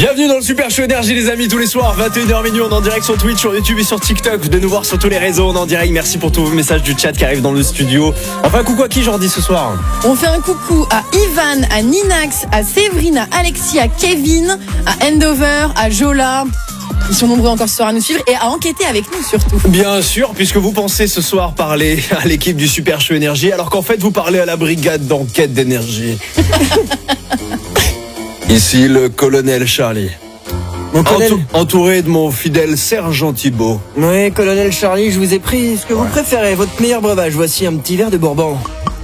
Bienvenue dans le Super Show Énergie les amis, tous les soirs 21h minuit, on est en direct sur Twitch, sur YouTube et sur TikTok. De nous voir sur tous les réseaux, on est en direct. Merci pour tous vos messages du chat qui arrivent dans le studio. Enfin coucou à qui Jordi ce soir? On fait un coucou à Ivan, à Ninax, à Séverine, à Alexis, à Kevin, à Endover, à Jola. Ils sont nombreux encore ce soir à nous suivre et à enquêter avec nous surtout. Bien sûr, puisque vous pensez ce soir parler à l'équipe du Super Show Énergie, alors qu'en fait vous parlez à la brigade d'enquête d'énergie. Ici le colonel Charlie. Mon colonel. Entouré de mon fidèle sergent Thibault. Oui, colonel Charlie, je vous ai pris ce que vous préférez, votre meilleur breuvage. Voici un petit verre de Bourbon.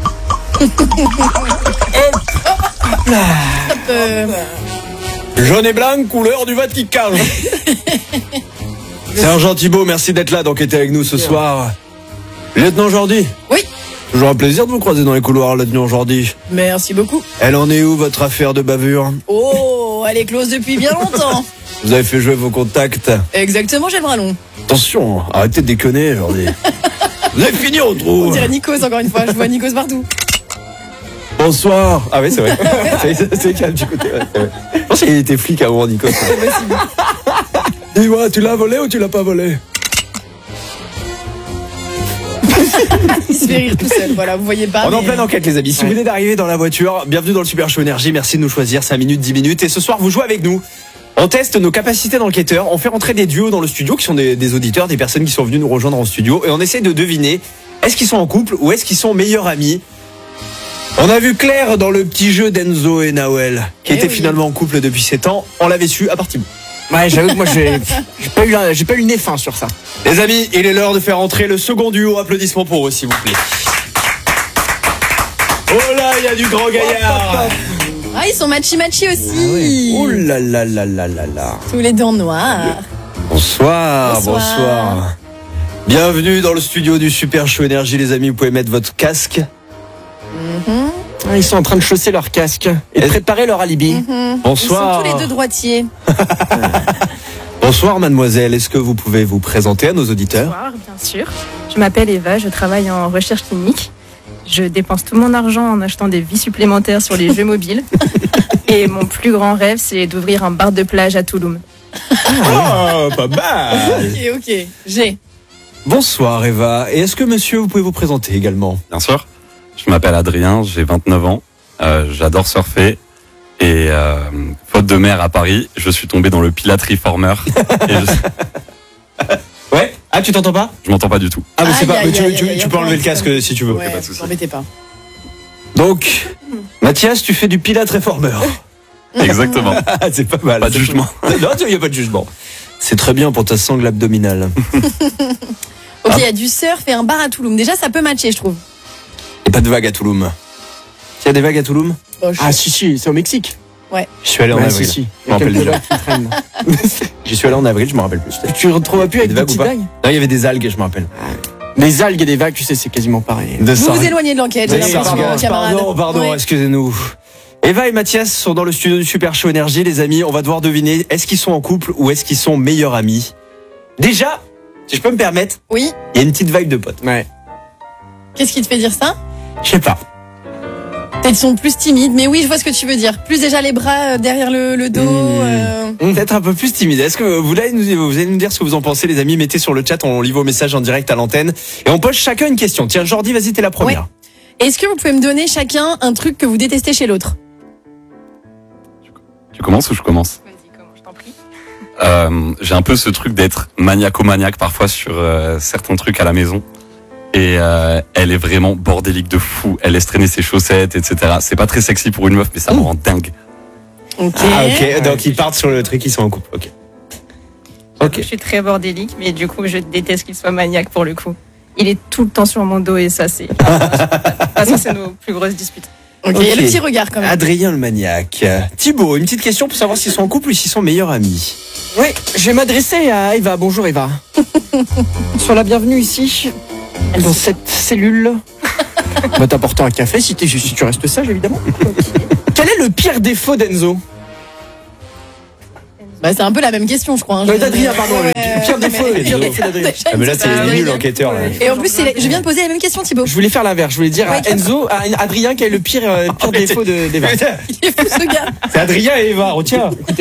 Jaune et blanc, couleur du Vatican. Sergent Thibault, merci d'être là, d'enquêter avec nous ce soir. Lieutenant Jordi. Oui. Toujours un plaisir de vous croiser dans les couloirs, lieutenant Jordi. Merci beaucoup. Elle en est où, votre affaire de bavure? Oh, elle est close depuis bien longtemps. Vous avez fait jouer vos contacts. Exactement, j'ai le bras long. Attention, arrêtez de déconner, Jordi. Vous avez fini, on On trouve. dirait Nikos encore une fois, je vois Nikos partout. Bonsoir. Ah oui, c'est vrai. c'est calme du côté. Ouais, c'est vrai. Je pense qu'il était flic avant, Nico. Dis-moi, tu l'as volé ou tu l'as pas volé? Il se fait rire tout seul, voilà, vous voyez pas. On est en mais- pleine enquête, les amis. Si vous venez d'arriver dans la voiture, bienvenue dans le Super Show Énergie. Merci de nous choisir 5 minutes, 10 minutes. Et ce soir, vous jouez avec nous. On teste nos capacités d'enquêteurs. On fait rentrer des duos dans le studio qui sont des auditeurs, des personnes qui sont venues nous rejoindre en studio. Et on essaie de deviner est-ce qu'ils sont en couple ou est-ce qu'ils sont meilleurs amis. On a vu Claire dans le petit jeu d'Enzo et Nawel, qui était oui. finalement en couple depuis 7 ans. On l'avait su à partir. Ouais, j'avoue que moi, j'ai pas eu le nez fin sur ça. Les amis, il est l'heure de faire entrer le second duo. Applaudissements pour eux, s'il vous plaît. Oh là, il y a du grand gaillard. Ah, ils sont matchy-matchy aussi. Oh là là là là là là. Tous les dents noires. Bonsoir, Bonsoir. bonsoir. Bienvenue dans le studio du Super Show Énergie, les amis. Vous pouvez mettre votre casque. Ils sont en train de chausser leur casque et de préparer leur alibi. Bonsoir. Ils sont tous les deux droitiers. Bonsoir, mademoiselle. Est-ce que vous pouvez vous présenter à nos auditeurs? Bonsoir, bien sûr. Je m'appelle Eva, je travaille en recherche clinique. Je dépense tout mon argent en achetant des vies supplémentaires sur les jeux mobiles. Et mon plus grand rêve, c'est d'ouvrir un bar de plage à Touloum. Oh, pas mal. Ok, j'ai. Bonsoir, Eva. Et est-ce que monsieur, vous pouvez vous présenter également? Bien sûr. Je m'appelle Adrien, j'ai 29 ans. J'adore surfer. Et faute de mer à Paris, je suis tombé dans le Pilate Reformer. Et Ouais. Ah, tu t'entends pas? je m'entends pas du tout. Ah, mais c'est Aïe, pas. aïe, Mais aïe, tu aïe, peux enlever le aïe, casque aïe. si tu veux. Ouais, pas de souci. t'embêtez pas. Donc, Mathias, tu fais du Pilate Reformer. Exactement. Ah, c'est pas mal. Pas de jugement. Non, il n'y a pas de jugement. C'est très bien pour ta sangle abdominale. Ok, il y a du surf et un bar à Touloum. Déjà, ça peut matcher, je trouve. Et pas de vagues à Touloum. Il y a des vagues à Touloum? Oh, Ah si, c'est au Mexique. Je suis allé en Ouais, avril. si. Je me rappelle Il y a déjà. quelques vagues qui traînent. J'y suis allé en avril, je me rappelle plus. Tu retrouves plus avec Des des vagues ou petites pas? vagues? Non, il y avait des algues, je me rappelle. Des algues et des vagues, tu sais, c'est quasiment pareil. De Vous vous éloignez de l'enquête, j'ai Oui, l'impression, camarade. pardon, Ouais. excusez-nous. Eva et Mathias sont dans le studio du Super Show Énergie, les amis. On va devoir deviner, est-ce qu'ils sont en couple ou est-ce qu'ils sont meilleurs amis? Déjà, si je peux me permettre, Oui, il y a une petite vibe de pote. Ouais. qu'est-ce qui te fait dire ça? Je sais pas. Peut-être qu'ils sont plus timides, mais oui, je vois ce que tu veux dire. Plus déjà les bras derrière le dos. Peut-être un peu plus timide. Est-ce que vous allez nous dire ce que vous en pensez, les amis? Mettez sur le chat, on lit vos messages en direct à l'antenne. Et on pose chacun une question. Tiens, Jordi, vas-y, t'es la première. Est-ce que vous pouvez me donner chacun un truc que vous détestez chez l'autre? Tu commences ou je commence? Vas-y, comment je t'en prie. J'ai un peu ce truc d'être maniaco-maniaque parfois sur certains trucs à la maison. Et elle est vraiment bordélique de fou. Elle laisse traîner ses chaussettes, etc. C'est pas très sexy pour une meuf, mais ça me rend dingue. Ok. Ah, ok. Donc, ils partent sur le truc, ils sont en couple. Ok. Ok. Je suis très bordélique, mais du coup, je déteste qu'il soit maniaque pour le coup. Il est tout le temps sur mon dos et ça, c'est nos plus grosses disputes. Ok, Ok. il y a le petit regard quand même. Adrien le maniaque. Thibaut, une petite question pour savoir s'ils sont en couple ou s'ils sont meilleurs amis. Oui, je vais m'adresser à Eva. Bonjour Eva. Sois la bienvenue ici, dans cette cellule. On va t'apporter un café si tu restes sage, évidemment. Quel est le pire défaut d'Enzo? Bah, c'est un peu la même question, je crois. Hein. D'Adrien, pardon. Ouais, Le pire défaut, mais- le pire défaut d'Adrien. Ah, mais là, c'est nul l'enquêteur. Là. Et en plus, je viens de poser la même question, Thibaut. Je voulais faire l'inverse. Je voulais dire à Ouais, Enzo, à Adrien, quel est le pire défaut d'Eva. Il est fou, ce gars. C'est Adrien et Eva, retiens. Écoutez.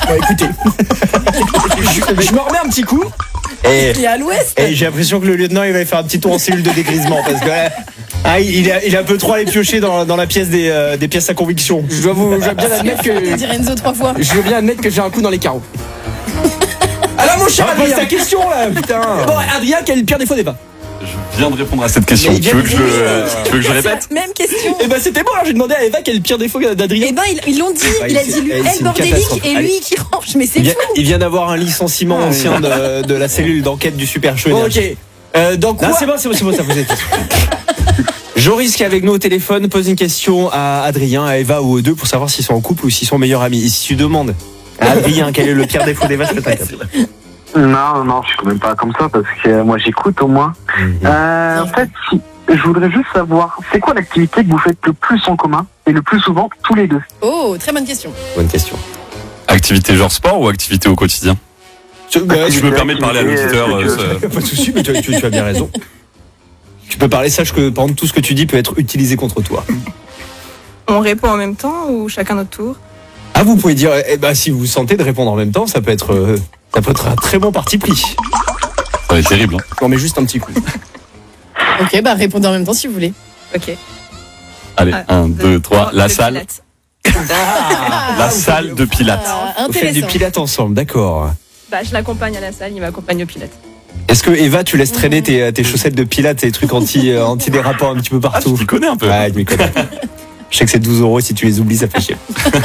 Je me remets un petit coup. Et, Il est à l'ouest. et j'ai l'impression que le lieutenant, il va faire un petit tour en cellule de dégrisement parce que il est un peu trop allé piocher dans la pièce des pièces à conviction. Je dois bien admettre Je que. dire Enzo 3 fois. Je veux bien admettre que j'ai un coup dans les carreaux. Alors mon cher Ah, pose Adrien. ta question là, putain. Bon, Adrien, quel est le pire défaut d'Eva? Je viens de répondre à cette question. Mais il Tu veux que vient tu veux que je répète? Même question. Eh ben c'était bon, alors j'ai demandé à Eva quel est le pire défaut d'Adrien. Eh ben, ils l'ont dit. Bah, Il a c'est- dit lui, c'est elle une bordélique catastrophe. et Allez. lui qui range. Mais c'est Il vient, fou. il vient d'avoir un licenciement ancien de la cellule d'enquête du Super Show. Bon, ok. Dans quoi? Non, c'est bon, ça vous êtes. Joris qui est avec nous au téléphone pose une question à Adrien, à Eva ou aux deux pour savoir s'ils sont en couple ou s'ils sont meilleurs amis. Et si tu demandes à Adrien quel est le pire défaut d'Eva, je t'inquiète. Non, je suis quand même pas comme ça parce que moi j'écoute au moins. En fait, je voudrais juste savoir, c'est quoi l'activité que vous faites le plus en commun et le plus souvent tous les deux? Oh, très bonne question. Bonne question. Activité genre sport ou activité au quotidien? Je me permets de parler à l'auditeur. Pas de souci, mais tu as bien raison. Tu peux parler, sache que par exemple, tout ce que tu dis peut être utilisé contre toi. On répond en même temps ou chacun notre tour? Ah, vous pouvez dire, si vous sentez de répondre en même temps, ça peut être un très bon parti pris. Ça va être terrible. Hein. On met juste un petit coup. Ok, bah répondez en même temps si vous voulez. Ok. Allez, Ah, 1, 2, 3, la le salle. Pilates. La salle de Pilates. Ah, Vous faites du intéressant. pilates ensemble, d'accord. Bah, je l'accompagne à la salle, il m'accompagne au Pilates. Est-ce que Eva, tu laisses traîner tes chaussettes de pilates et des trucs anti-dérapants un petit peu Ah, partout? tu m'y connais un peu. Ouais, je m'y connais. Je sais que c'est 12 €, si tu les oublies, ça fait chier.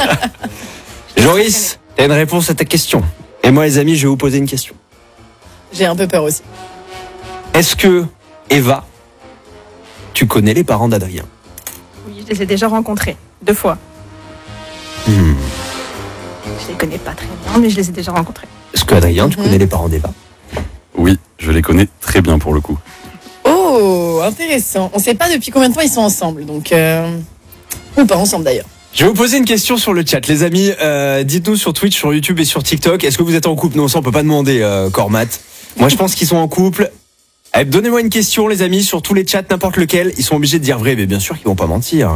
Joris, t'as une réponse à ta question. Et moi, les amis, je vais vous poser une question. J'ai un peu peur aussi. Est-ce que, Eva, tu connais les parents d'Adrien? Oui, je les ai déjà rencontrés 2 fois. Je les connais pas très bien, mais je les ai déjà rencontrés. Est-ce que, Adrien, tu connais les parents d'Eva? Oui, je les connais très bien pour le coup. Oh, intéressant. On sait pas depuis combien de temps ils sont ensemble, donc ou pas ensemble d'ailleurs. Je vais vous poser une question sur le chat, les amis. Dites-nous sur Twitch, sur YouTube et sur TikTok. Est-ce que vous êtes en couple? Non, ça on peut pas demander, Cormat. Moi, je pense qu'ils sont en couple. Allez, donnez-moi une question, les amis, sur tous les chats, n'importe lequel. Ils sont obligés de dire vrai, mais bien sûr qu'ils vont pas mentir.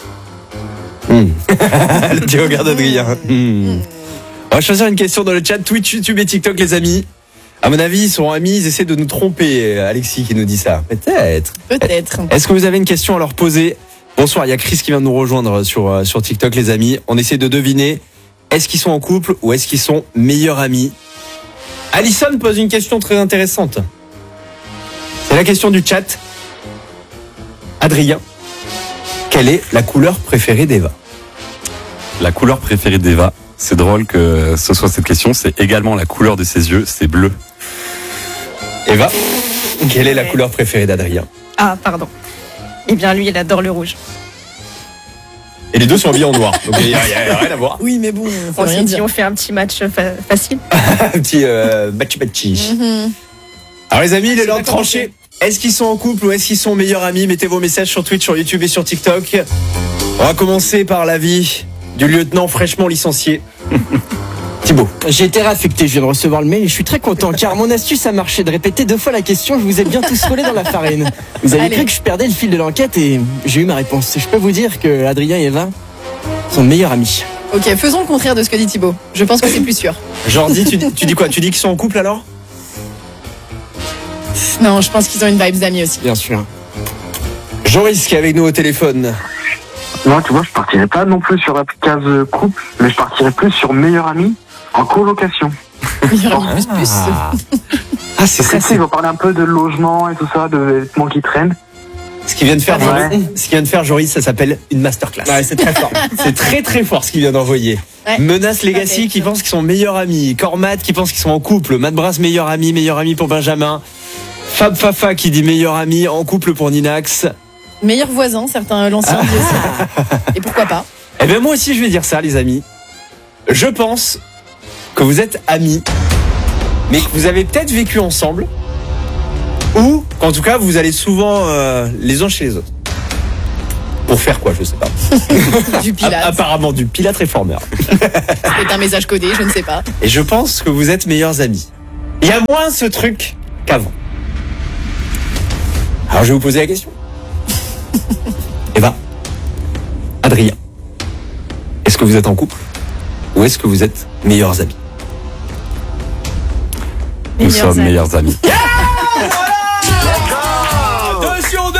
Le petit regard d'Adrien. On va choisir une question dans le chat, Twitch, YouTube et TikTok, les amis. À mon avis, ils sont amis, ils essaient de nous tromper. Alexis qui nous dit ça. Peut-être. Peut-être. Est-ce que vous avez une question à leur poser? Bonsoir, il y a Chris qui vient de nous rejoindre sur TikTok, les amis. On essaie de deviner, est-ce qu'ils sont en couple ou est-ce qu'ils sont meilleurs amis? Alison pose une question très intéressante. C'est la question du chat. Adrien, quelle est la couleur préférée d'Eva? La couleur préférée d'Eva, c'est drôle que ce soit cette question, c'est également la couleur de ses yeux, c'est bleu. Eva, quelle est la couleur préférée d'Adrien? Ah, pardon. Eh bien, lui, il adore le rouge. Et les deux sont habillés en noir, donc il n'y a rien à voir. Oui, mais bon, ça On veut rien s'est dit, dire. on fait un petit match facile. Un petit bachi. Alors les amis, il est l'heure de trancher. Est-ce qu'ils sont en couple ou est-ce qu'ils sont meilleurs amis? Mettez vos messages sur Twitch, sur YouTube et sur TikTok. On va commencer par l'avis du lieutenant fraîchement licencié. Thibaut. J'ai été réaffecté, je viens de recevoir le mail et je suis très content car mon astuce a marché de répéter 2 fois la question, je vous ai bien tous roulé dans la farine. Vous avez Allez. cru que je perdais le fil de l'enquête et j'ai eu ma réponse. Je peux vous dire que Adrien et Eva sont meilleurs amis. Ok, faisons le contraire de ce que dit Thibaut. Je pense que c'est plus sûr. Jordi, tu dis quoi? Tu dis qu'ils sont en couple alors? Non, je pense qu'ils ont une vibe d'amis aussi. Bien sûr. Joris qui est avec nous au téléphone. Moi, tu vois, je partirais pas non plus sur la case couple, mais je partirais plus sur meilleur ami en colocation. Meilleur ami plus. Ah, c'est ça, Après, c'est ils vont parler un peu de logement et tout ça, de vêtements qui traînent. ce qu'il vient de faire. Ouais. Ce qu'il vient de faire, Joris, ça s'appelle une masterclass. Ouais, c'est très fort. C'est très très fort ce qu'il vient d'envoyer. Ouais. Menace Legacy Ok. qui pense qu'ils sont meilleurs amis. Cormat qui pense qu'ils sont en couple. Matt Brass meilleur ami pour Benjamin. Fab Fafa qui dit meilleur ami en couple pour Ninax. Meilleur voisin, certains l'ancien disent aussi. Et pourquoi pas? Eh bien moi aussi je vais dire ça les amis. Je pense que vous êtes amis, mais que vous avez peut-être vécu ensemble, ou qu'en tout cas vous allez souvent les uns chez les autres. Pour faire quoi, je sais pas. Du Pilate. Apparemment du Pilate réformeur. C'est un message codé, je ne sais pas. Et je pense que vous êtes meilleurs amis. Il y a moins ce truc qu'avant. Alors je vais vous poser la question. Eva, Adrien, est-ce que vous êtes en couple ou est-ce que vous êtes meilleurs amis? Nous sommes meilleurs amis. 2 sur 2.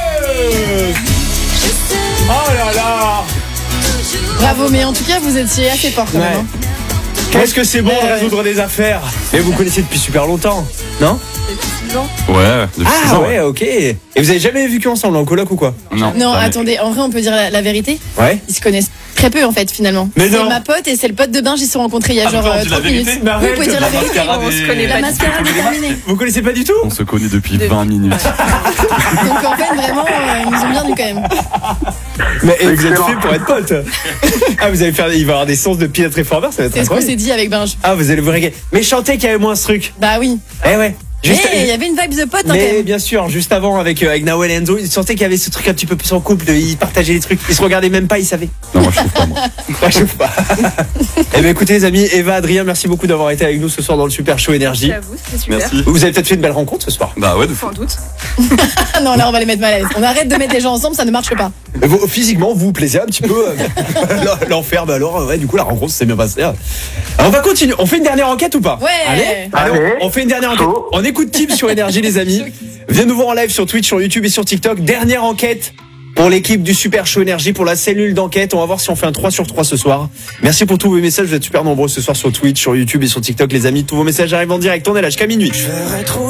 Oh là là. Bravo, mais en tout cas, vous étiez assez fort quand même. Ouais. Hein. Qu'est-ce que c'est bon de Ouais. résoudre des affaires. Et vous connaissez depuis super longtemps, non? Ouais, depuis 6 Ah ans. ouais, ok. Et vous avez jamais vécu ensemble en coloc ou quoi? Non, Non, jamais. attendez, en vrai, on peut dire la vérité. Ouais. Ils se connaissent très peu en fait, finalement. Mais C'est non. ma pote et c'est le pote de Binge, ils se sont rencontrés il y a genre on dit la 30 minutes. vérité Mais Oui, arrête, vous pouvez dire la la vérité. mascarade On se connaît. est- La mascarade est terminée. Vous connaissez pas du tout? On se connaît depuis 20 minutes. Donc en fait, vraiment, ils nous ont bien dit quand même. Mais et vous êtes Excellent. fait pour être pote. Ah, vous allez faire, il va y avoir des sens de Pilate réformeur, ça va être C'est ce qu'on incroyable. s'est dit avec Binge. Ah, vous allez vous régaler. Mais chantez qu'il y avait moins ce truc. Bah oui. Eh ouais. Juste, Mais il y avait une vibe de pote hein, quand mais même. bien sûr, juste avant avec Nawel et Enzo, ils sentaient qu'il y avait ce truc un petit peu plus en couple, ils partageaient les trucs, ils se regardaient même pas, ils savaient. Non, moi je trouve pas, moi. Moi, je sais pas. Eh bien écoutez les amis, Eva, Adrien, merci beaucoup d'avoir été avec nous ce soir dans le Super Show Énergie. À vous, c'était super. Merci. Vous avez peut-être fait une belle rencontre ce soir. Bah ouais, de fou. Sans doute. Ah non, là, on va les mettre mal à l'aise. On arrête de mettre les gens ensemble, ça ne marche pas. Physiquement, vous vous plaisez un petit peu. L'enfer, bah alors, ouais, du coup, la rencontre s'est bien passée. Alors, on va continuer. On fait une dernière enquête ou pas? Ouais. Allez, Allez. on fait une dernière enquête. Chaud. On écoute Tim sur Énergie, les amis. Viens nous voir en live sur Twitch, sur YouTube et sur TikTok. Dernière enquête pour l'équipe du Super Show Énergie, pour la cellule d'enquête. On va voir si on fait un 3 sur 3 ce soir. Merci pour tous vos messages. Vous êtes super nombreux ce soir sur Twitch, sur YouTube et sur TikTok, les amis. Tous vos messages arrivent en direct. On est là jusqu'à minuit.